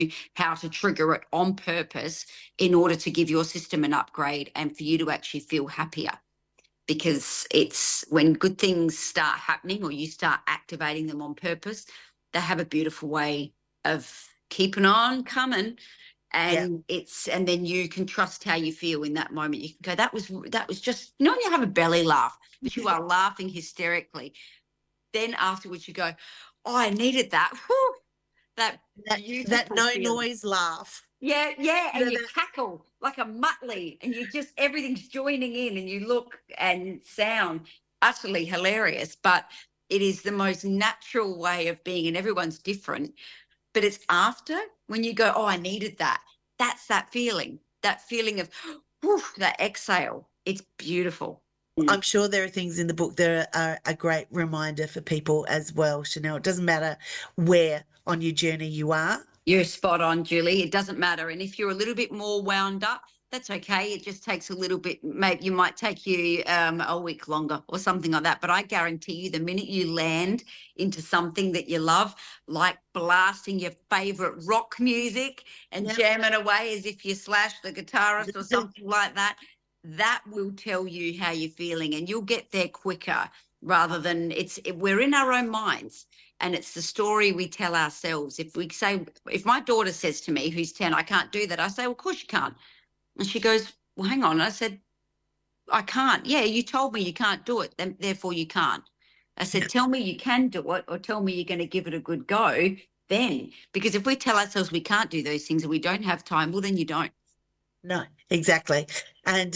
how to trigger it on purpose in order to give your system an upgrade and for you to actually feel happier. Because it's when good things start happening or you start activating them on purpose, they have a beautiful way of keeping on coming. And and then you can trust how you feel in that moment. You can go, that was just, when you have a belly laugh, but you are laughing hysterically. Then afterwards you go, oh, I needed that. Whew, that no feeling. Noise laugh. Yeah, and you cackle like a Muttley, and you just, everything's joining in, and you look and sound utterly hilarious. But it is the most natural way of being, and everyone's different. But it's after, when you go, oh, I needed that. That's that feeling of, whew, that exhale. It's beautiful. I'm sure there are things in the book that are a great reminder for people as well, Chanel. It doesn't matter where on your journey you are. You're spot on, Julie. It doesn't matter. And if you're a little bit more wound up, that's okay. It just takes a little bit. Maybe you might take you a week longer or something like that. But I guarantee you, the minute you land into something that you love, like blasting your favorite rock music and jamming away as if you Slash the guitarist or something like that, that will tell you how you're feeling, and you'll get there quicker rather than we're in our own minds. And it's the story we tell ourselves. If my daughter says to me, who's 10, I can't do that, I say, well, of course you can't. And she goes, well, hang on. And I said, I can't. Yeah, you told me you can't do it, then therefore you can't. I said, tell me you can do it, or tell me you're going to give it a good go then. Because if we tell ourselves we can't do those things and we don't have time, well, then you don't. No, exactly. And,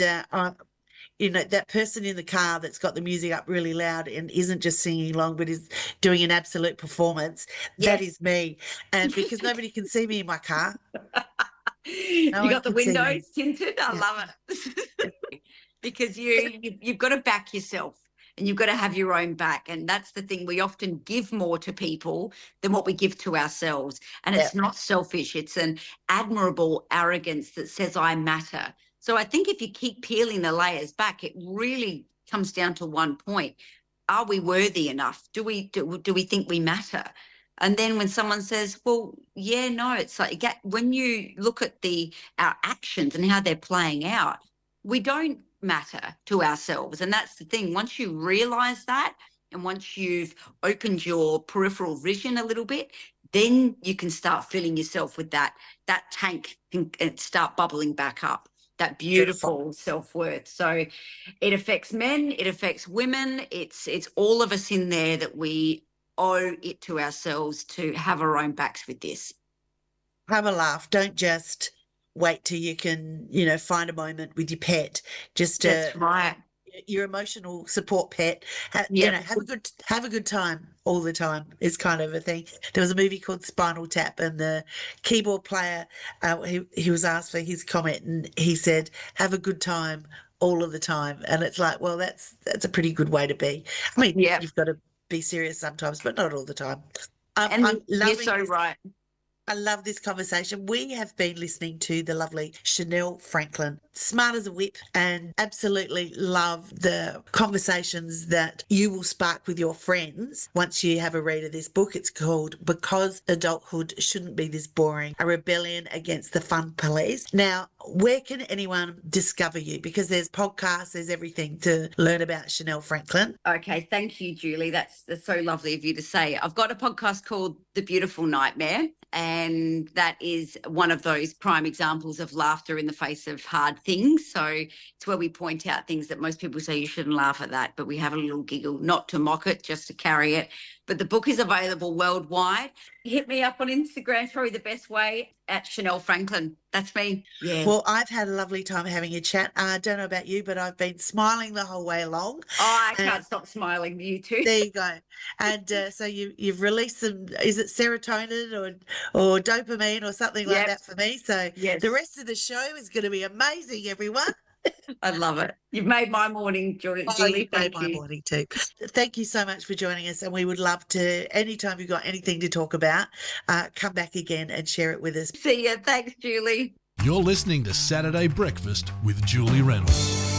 that person in the car that's got the music up really loud and isn't just singing along, but is doing an absolute performance, that is me. And because nobody can see me in my car. You got the windows tinted? I love it. Because you've got to back yourself. And you've got to have your own back. And that's the thing. We often give more to people than what we give to ourselves. And it's not selfish. It's an admirable arrogance that says, I matter. So I think if you keep peeling the layers back, it really comes down to one point. Are we worthy enough? Do we think we matter? And then when someone says, well, yeah, no, it's like, when you look at our actions and how they're playing out, we don't matter to ourselves. And that's the thing. Once you realize that, and once you've opened your peripheral vision a little bit, then you can start filling yourself with that tank and start bubbling back up, that beautiful self-worth. So it affects men, it affects women. It's all of us in there that we owe it to ourselves to have our own backs with this. Have a laugh. Don't just wait till you can, find a moment with your pet. That's right. Your emotional support pet. Have a good time all the time is kind of a thing. There was a movie called Spinal Tap, and the keyboard player, he was asked for his comment, and he said, "Have a good time all of the time." And it's like, well, that's a pretty good way to be. I mean, you've got to be serious sometimes, but not all the time. And you're so right. I love this conversation. We have been listening to the lovely Chanel Franklin, smart as a whip, and absolutely love the conversations that you will spark with your friends once you have a read of this book. It's called Because Adulthood Shouldn't Be This Boring, a rebellion against the fun police. Now, where can anyone discover you? Because there's podcasts, there's everything to learn about Chanel Franklin. Okay, thank you, Julie. That's so lovely of you to say. I've got a podcast called The Beautiful Nightmare, and that is one of those prime examples of laughter in the face of hard things. So it's where we point out things that most people say you shouldn't laugh at that, but we have a little giggle, not to mock it, just to carry it. But the book is available worldwide. Hit me up on Instagram, probably the best way, at Chanel Franklin. That's me. Yeah. Well, I've had a lovely time having a chat. I don't know about you, but I've been smiling the whole way along. Oh, I can't stop smiling. You too. There you go. And so you've released some, is it serotonin or dopamine or something like that for me? So the rest of the show is going to be amazing, everyone. I love it. You've made my morning, Julie. You've made my morning too. Thank you so much for joining us, and we would love to, anytime you've got anything to talk about, come back again and share it with us. See ya. Thanks, Julie. You're listening to Saturday Breakfast with Julie Reynolds.